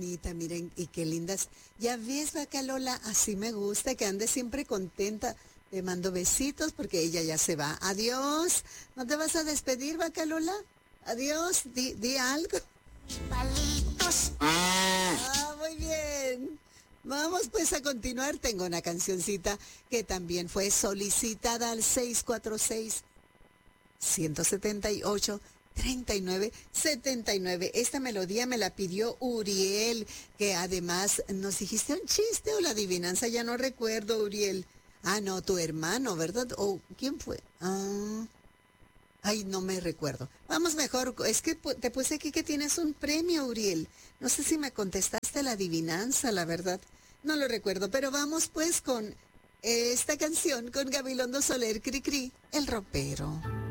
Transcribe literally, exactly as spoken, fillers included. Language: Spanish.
bonita, miren, y qué lindas. Ya ves, Vaca Lola, así me gusta, que ande siempre contenta. Te mando besitos porque ella ya se va. Adiós. ¿No te vas a despedir, Vaca Lola? Adiós, di, di algo. Palitos. Ah, muy bien. Vamos pues a continuar. Tengo una cancioncita que también fue solicitada al seis cuatro seis, uno siete ocho, tres nueve siete nueve. Esta melodía me la pidió Uriel, que además nos dijiste un chiste o la adivinanza, ya no recuerdo, Uriel. Ah, no, tu hermano, ¿verdad? ¿O quién fue? Ah, ay, no me recuerdo. Vamos mejor, es que te puse aquí que tienes un premio, Uriel. No sé si me contestaste la adivinanza, la verdad. No lo recuerdo, pero vamos pues con esta canción con Gabilondo Soler, Cri Cri, el ropero.